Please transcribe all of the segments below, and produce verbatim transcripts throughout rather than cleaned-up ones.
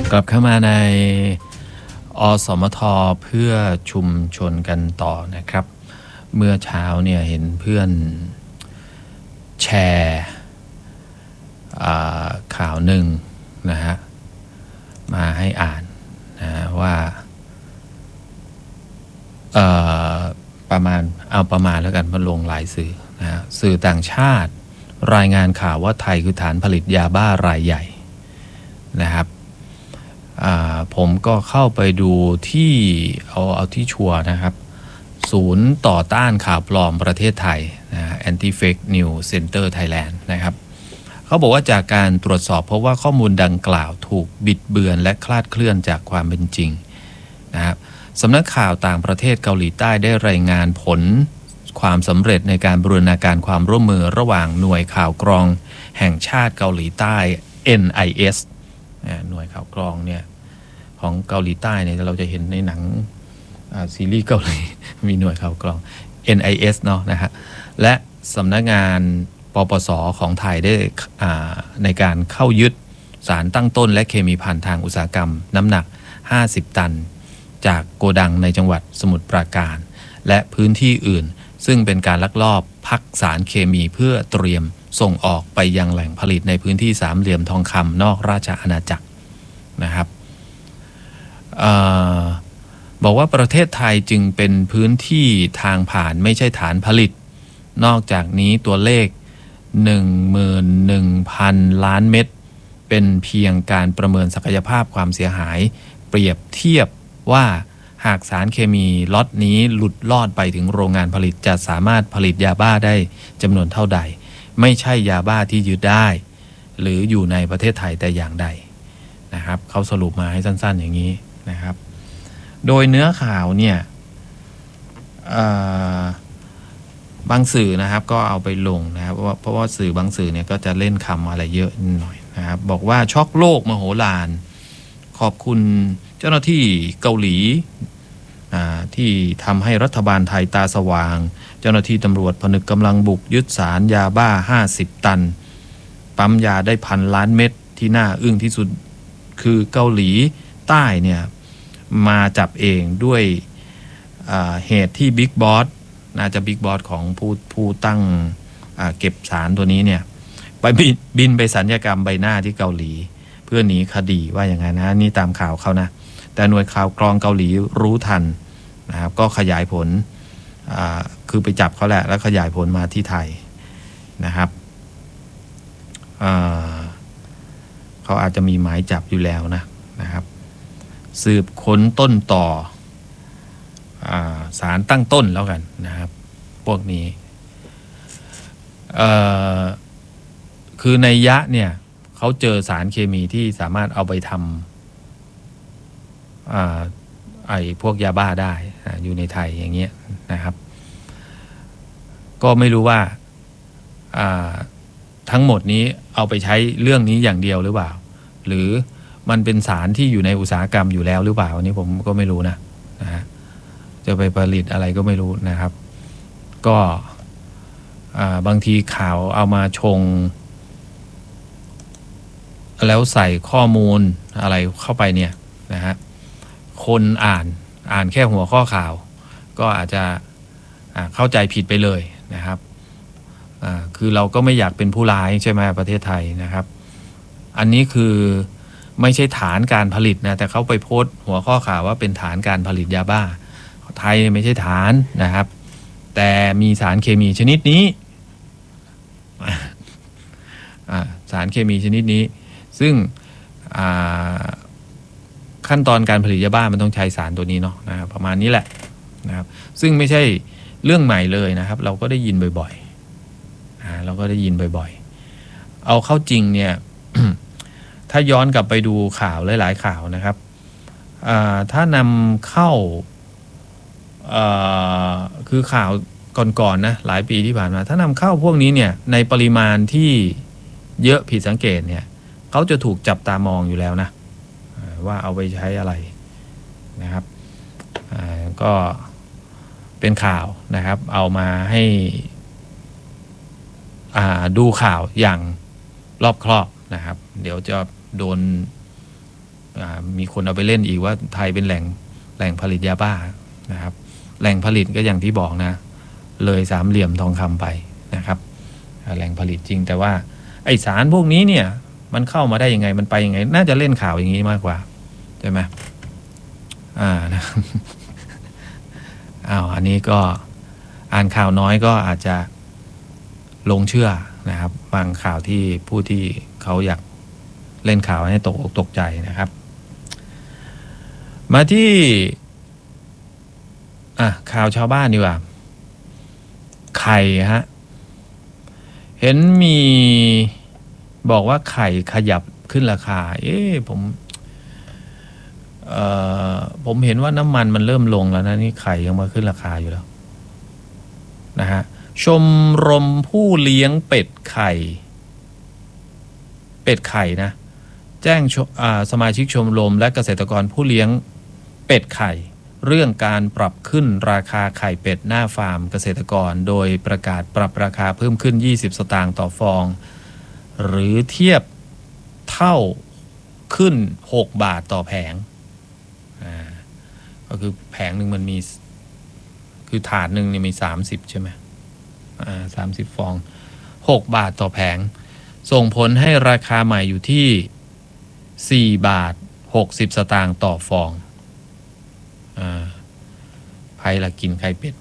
กลับเข้ามาในอสมทเพื่อชุมชนกันต่อนะครับเมื่อเช้าเนี่ยเห็นเพื่อนแชร์ข่าวหนึ่งนะฮะมาให้อ่านนะว่าประมาณเอาประมาณแล้วกันมาลงหลายสื่อนะสื่อต่างชาติรายงานข่าวว่าไทยคือฐานผลิตยาบ้ารายใหญ่นะครับผมก็เข้าไปดูที่เอาเอาที่ชัวร์นะครับศูนย์ต่อต้านข่าวปลอมประเทศไทยนะ Anti Fake News Center Thailand นะครับเขาบอกว่าจากการตรวจสอบเพราะว่าข้อมูลดังกล่าวถูกบิดเบือนและคลาดเคลื่อนจากความเป็นจริงนะครับสำนักข่าวต่างประเทศเกาหลีใต้ได้รายงานผลความสำเร็จในการบูรณาการความร่วมมือระหว่างหน่วยข่าวกรองแห่งชาติเกาหลีใต้ เอ็น ไอ เอส หน่วยข่าวกรองเนี่ยของเกาหลีใต้เนี่ยเราจะเห็นในหนังซีรีส์เกาหลีมีหน่วยข่าวกรอง เอ็น ไอ เอส เนาะนะฮะและสำนักงานปปส.ของไทยได้ในการเข้ายึดสารตั้งต้นและเคมีภัณฑ์ทางอุตสาหกรรมน้ำหนักห้าสิบตันจากโกดังในจังหวัดสมุทรปราการและพื้นที่อื่นซึ่งเป็นการลักลอบพักสารเคมีเพื่อเตรียมส่งออกไปยังแหล่งผลิตในพื้นที่สามเหลี่ยมทองคำนอกราชอาณาจักรนะครับเอ่อบอกว่าประเทศไทยจึงเป็นพื้นที่ทางผ่านไม่ใช่ฐานผลิตนอกจากนี้ตัวเลข หนึ่งหมื่นหนึ่งพัน ล้านเม็ดเป็นเพียงการประเมินศักยภาพความเสียหายเปรียบเทียบว่าหากสารเคมีล็อตนี้หลุดลอดไปถึงโรงงานผลิตจะสามารถผลิตยาบ้าได้จำนวนเท่าใดไม่ใช่ยาบ้าที่ยึดได้หรืออยู่ในประเทศไทยแต่อย่างใดนะครับเขาสรุปมาให้สั้นๆอย่างนี้นะครับโดยเนื้อข่าวเนี่ยบางสื่อนะครับก็เอาไปลงนะครับเพราะว่าเพราะว่าสื่อบางสื่อเนี่ยก็จะเล่นคำอะไรเยอะหน่อยนะครับบอกว่าช็อกโลกมโหฬารขอบคุณเจ้าหน้าที่เกาหลีที่ทำให้รัฐบาลไทยตาสว่างเจ้าหน้าที่ตำรวจผนึกกำลังบุกยึดสารยาบ้าห้าสิบตันปั๊มยาได้พันล้านเม็ดที่น่าอึ้งที่สุดคือเกาหลีใต้เนี่ยมาจับเองด้วยเหตุที่บิ๊กบอสน่าจะบิ๊กบอสของผู้ผู้ตั้งเก็บสารตัวนี้เนี่ยไปบินไปสัญญกรรมใบหน้าที่เกาหลีเพื่อหนีคดีว่าอย่างไงนะนี่ตามข่าวเขานะแต่หน่วยข่าวกรองเกาหลีรู้ทันนะครับก็ขยายผลคือไปจับเขาแหละแล้วขยายผลมาที่ไทยนะครับเขาอาจจะมีหมายจับอยู่แล้วนะนะครับสืบค้นต้นต่อสารตั้งต้นแล้วกันนะครับพวกนี้คือในยะเนี่ยเขาเจอสารเคมีที่สามารถเอาไปทำไอ้พวกยาบ้าได้อยู่ในไทยอย่างเงี้ยนะครับก็ไม่รู้ว่าทั้งหมดนี้เอาไปใช้เรื่องนี้อย่างเดียวหรือเปล่าหรือมันเป็นสารที่อยู่ในอุตสาหกรรมอยู่แล้วหรือเปล่าอันนี้ผมก็ไม่รู้นะนะฮะจะไปผลิตอะไรก็ไม่รู้นะครับก็บางทีข่าวเอามาชงแล้วใส่ข้อมูลอะไรเข้าไปเนี่ยนะฮะคนอ่านอ่านแค่หัวข้อข่าวก็อาจจะเข้าใจผิดไปเลยนะครับคือเราก็ไม่อยากเป็นผู้ร้ายใช่ไหมประเทศไทยนะครับอันนี้คือไม่ใช่ฐานการผลิตนะแต่เขาไปโพสต์หัวข้อข่าวว่าเป็นฐานการผลิตยาบ้าไทยไม่ใช่ฐานนะครับแต่มีสารเคมีชนิดนี้สารเคมีชนิดนี้ซึ่งขั้นตอนการผลิตยาบ้ามันต้องใช้สารตัวนี้เนาะนะครับประมาณนี้แหละนะครับซึ่งไม่ใช่เรื่องใหม่เลยนะครับเราก็ได้ยินบ่อยๆเราก็ได้ยินบ่อยๆเอาเข้าจริงเนี่ย ถ้าย้อนกลับไปดูข่าวหลายๆข่าวนะครับถ้านำเข้าคือข่าวก่อนๆนะหลายปีที่ผ่านมาถ้านำเข้าพวกนี้เนี่ยในปริมาณที่เยอะผิดสังเกตเนี่ยเขาจะถูกจับตามองอยู่แล้วนะว่าเอาไปใช้อะไรนะครับก็เป็นข่าวนะครับเอามาให้ดูข่าวอย่างรอบครอบนะครับเดี๋ยวจะโดนไปมีคนเอาไปเล่นอีกว่าไทยเป็นแหล่งแหล่งผลิตยาบ้านะครับแหล่งผลิตก็อย่างที่บอกนะเลยสามเหลี่ยมทองคำไปนะครับแหล่งผลิตจริงแต่ว่าไอสารพวกนี้เนี่ยมันเข้ามาได้ยังไงมันไปยังไงน่าจะเล่นข่าวอย่างนี้มากกว่าใช่ไหมอ่านะครับอ้าวอันนี้ก็อ่านข่าวน้อยก็อาจจะลงเชื่อนะครับบางข่าวที่ผู้ที่เขาอยากเล่นข่าวให้ตกอกตกใจนะครับมาที่อ่ะข่าวชาวบ้านดีกว่าไข่ฮะเห็นมีบอกว่าไข่ขยับขึ้นราคาเอ๊ะผมเอ่อผมเห็นว่าน้ำมันมันเริ่มลงแล้วนะนี่ไข่ยังมาขึ้นราคาอยู่แล้วนะฮะชมรมผู้เลี้ยงเป็ดไข่เป็ดไข่นะแจ้งสมาชิกชมรมและเกษตรกรผู้เลี้ยงเป็ดไข่เรื่องการปรับขึ้นราคาไข่เป็ดหน้าฟาร์มเกษตรกรโดยประกาศปรับราคาเพิ่มขึ้นยี่สิบสตางค์ต่อฟองหรือเทียบเท่าขึ้นหกบาทต่อแผงอ่าก็คือแผงหนึ่งมันมีคือถาดหนึ่งเนี่ยมีสามสิบใช่ไหมอ่าสามสิบฟองหกบาทต่อแผงส่งผลให้ราคาใหม่อยู่ที่สี่บาทหกสิบสตางค์ต่อฟองอ่าใครละกินไข่เป็ด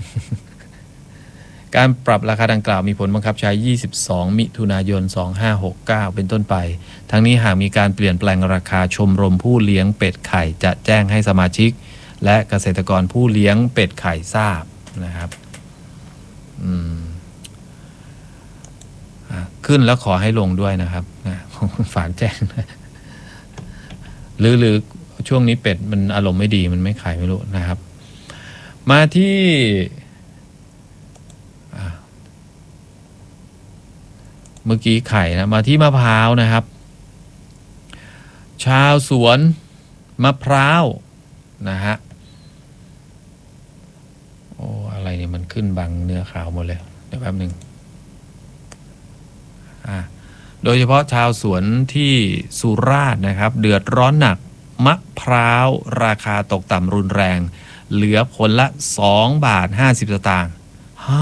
การปรับราคาดังกล่าวมีผลบังคับใช้ยี่สิบสองมิถุนายนสองพันห้าร้อยหกสิบเก้าเป็นต้นไปทั้งนี้หากมีการเปลี่ยนแปลงราคาชมรมผู้เลี้ยงเป็ดไข่จะแจ้งให้สมาชิกและเกษตรกรผู้เลี้ยงเป็ดไข่ทราบนะครับอืมขึ้นแล้วขอให้ลงด้วยนะครับฝากแจ้งหรือหรือช่วงนี้เป็ดมันอารมณ์ไม่ดีมันไม่ไข่ไม่รู้นะครับมาที่เมื่อกี้ไข่นะมาที่มะพร้าวนะครับชาวสวนมะพร้าวนะฮะโอ้อะไรเนี่ยมันขึ้นบังเนื้อขาวหมดเลยเดี๋ยวแป๊บหนึ่งอ่าโดยเฉพาะชาวสวนที่สุราษฎร์นะครับเดือดร้อนหนักมะพร้าวราคาตกต่ำรุนแรงเหลือผลละสองบาทห้าสิบสตางค์ฮ่า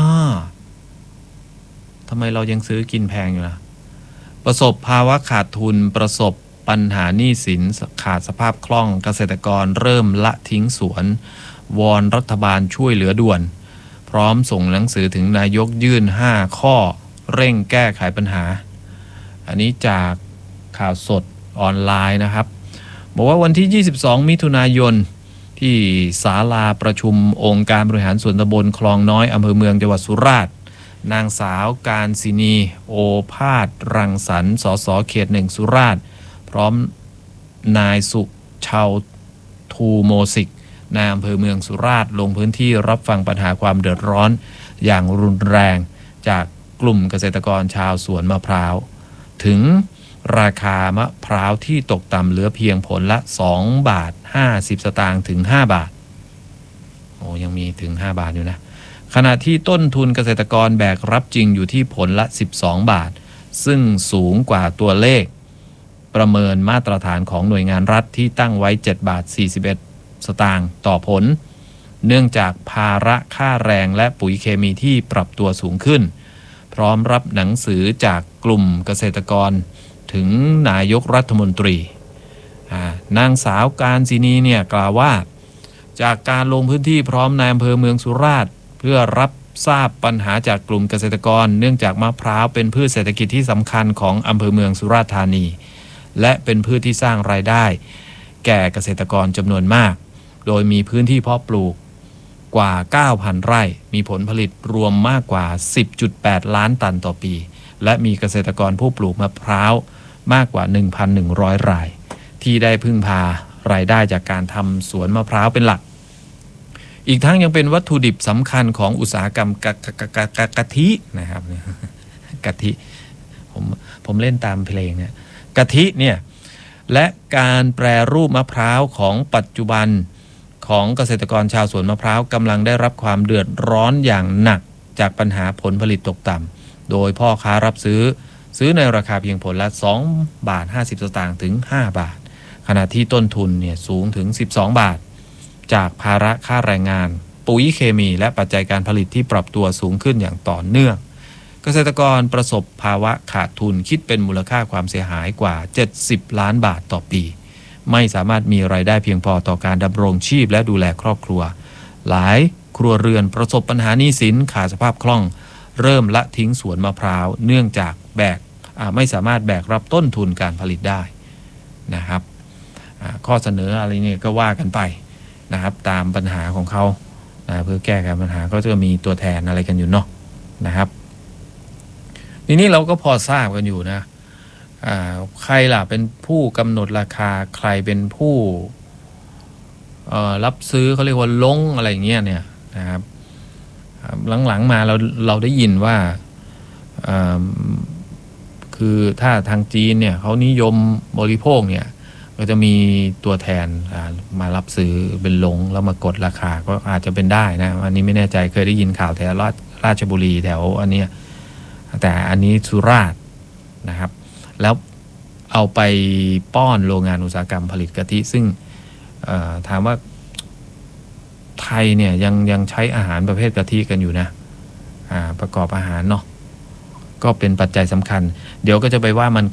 ทำไมเรายังซื้อกินแพงอยู่ล่ะประสบภาวะขาดทุนประสบปัญหาหนี้สินขาดสภาพคล่องเกษตรกรเริ่มละทิ้งสวนวอนรัฐบาลช่วยเหลือด่วนพร้อมส่งหนังสือถึงนายกยื่นห้าข้อเร่งแก้ไขปัญหาอันนี้จากข่าวสดออนไลน์นะครับบอกว่าวันที่ยี่สิบสองมิถุนายนที่ศาลาประชุมองค์การบริหารส่วนตำบลคลองน้อยอำเภอเมืองจังหวัดสุราษฎร์นางสาวการศินีโอภาสรังสรรค์สสเขตหนึ่งสุราษฎร์พร้อมนายสุชาวทูโมสิกนายอำเภอเมืองสุราษฎร์ลงพื้นที่รับฟังปัญหาความเดือดร้อนอย่างรุนแรงจากกลุ่มเกษตรกรชาวสวนมะพร้าวถึงราคามะพร้าวที่ตกต่ำเหลือเพียงผลละสองบาทห้าสิบสตางค์ถึงห้าบาทโอ้ยังมีถึงห้าบาทอยู่นะขณะที่ต้นทุนเกษตรกรแบกรับจริงอยู่ที่ผลละสิบสองบาทซึ่งสูงกว่าตัวเลขประเมินมาตรฐานของหน่วยงานรัฐที่ตั้งไว้เจ็ดบาทสี่สิบเอ็ดสตางค์ต่อผลเนื่องจากภาระค่าแรงและปุ๋ยเคมีที่ปรับตัวสูงขึ้นพร้อมรับหนังสือจากกลุ่มเกษตรกรถึงนายกรัฐมนตรีนางสาวการศินีเนี่ยกล่าวว่าจากการลงพื้นที่พร้อมนายอำเภอเมืองสุราษฎร์เพื่อรับทราบปัญหาจากกลุ่มเกษตรกรเนื่องจากมะพร้าวเป็นพืชเศรษฐกิจที่สำคัญของอำเภอเมืองสุราษฎร์ธานีและเป็นพืชที่สร้างรายได้แก่เกษตรกรจำนวนมากโดยมีพื้นที่เพาะปลูกกว่า เก้าพัน ไร่มีผลผลิตรวมมากกว่า สิบจุดแปด ล้านตันต่อปีและมีเกษตรกรผู้ปลูกมะพร้าวมากกว่า หนึ่งพันหนึ่งร้อย รายที่ได้พึ่งพารายได้จากการทำสวนมะพร้าวเป็นหลักอีกทั้งยังเป็นวัตถุดิบสำคัญของอุตสาหกรรมกะกะกะกะกะกะทินะครับกะทิผมผมเล่นตามเพลงเนี่ยกะทิเนี่ยและการแปรรูปมะพร้าวของปัจจุบันของเกษตรกรชาวสวนมะพร้าวกำลังได้รับความเดือดร้อนอย่างหนักจากปัญหาผลผลิตตกต่ำโดยพ่อค้ารับซื้อซื้อในราคาเพียงผลละสองบาทห้าสิบสตางค์ถึงห้าบาทขณะที่ต้นทุนเนี่ยสูงถึงสิบสองบาทจากภาระค่าแรงงานปุ๋ยเคมีและปัจจัยการผลิตที่ปรับตัวสูงขึ้นอย่างต่อเนื่องเกษตรกรประสบภาวะขาดทุนคิดเป็นมูลค่าความเสียหายกว่าเจ็ดสิบล้านบาทต่อปีไม่สามารถมีรายได้เพียงพอต่อการดำรงชีพและดูแลครอบครัวหลายครัวเรือนประสบปัญหาหนี้สินขาดสภาพคล่องเริ่มละทิ้งสวนมะพร้าวเนื่องจากแบกไม่สามารถแบกรับต้นทุนการผลิตได้นะครับข้อเสนออะไรเนี่ยก็ว่ากันไปนะครับตามปัญหาของเขานะเพื่อแก้ไขปัญหาก็จะมีตัวแทนอะไรกันอยู่เนาะนะครับทีนี้เราก็พอทราบกันอยู่นะใครล่ะเป็นผู้กำหนดราคาใครเป็นผู้รับซื้อเขาเรียกว่าลงอะไรอย่างเงี้ยเนี่ยนะครับหลังๆมาเราเราได้ยินว่าคือถ้าทางจีนเนี่ยเขานิยมบริโภคเนี่ยก็จะมีตัวแทนมารับซื้อเป็นลงแล้วมากดราคาก็อาจจะเป็นได้นะอันนี้ไม่แน่ใจเคยได้ยินข่าวแถวราชราชบุรีแถวอันนี้แต่อันนี้สุราษฎร์นะครับแล้วเอาไปป้อนโรงงานอุตสาหกรรมผลิตกะทิซึ่งถามว่าไทยเนี่ยยังยังใช้อาหารประเภทกะทิกันอยู่นะประกอบอาหารเนาะก็เป็นปัจจัยสำคัญเดี๋ยวก็จะไปว่ามัน